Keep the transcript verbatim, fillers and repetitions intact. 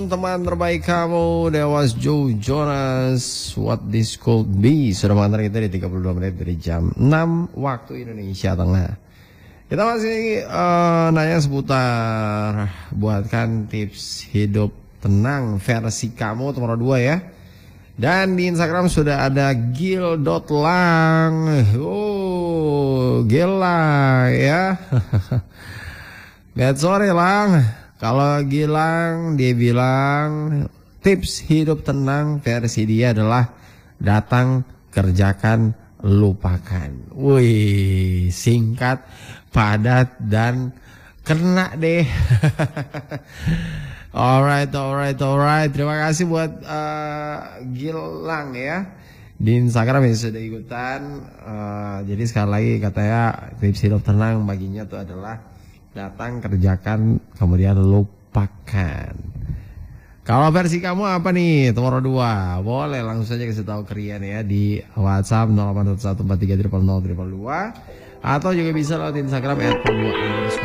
teman terbaik kamu, Dewas Joe Jonas, What This Could Be. Sudah mengantar kita di tiga puluh dua menit dari jam enam waktu Indonesia Tengah. Kita masih uh, nanya seputar buatkan tips hidup tenang versi kamu nomor dua ya. Dan di Instagram sudah ada gil.lang. Oh, Gilang ya. Gak sorry Lang. Kalau Gilang dia bilang tips hidup tenang versi dia adalah datang, kerjakan, lupakan. Wih, singkat, padat dan kena deh. Alright, alright, alright. Terima kasih buat uh, Gilang ya. Di Instagram yang sudah ikutan. Uh, jadi sekali lagi katanya tips hidup tenang baginya itu adalah datang, kerjakan, kemudian lupakan. Kalau versi kamu apa nih? Nomor dua. Boleh langsung saja kasih tahu ke Rian ya di WhatsApp nol delapan satu satu empat tiga nol nol nol nol dua atau juga bisa lewat Instagram at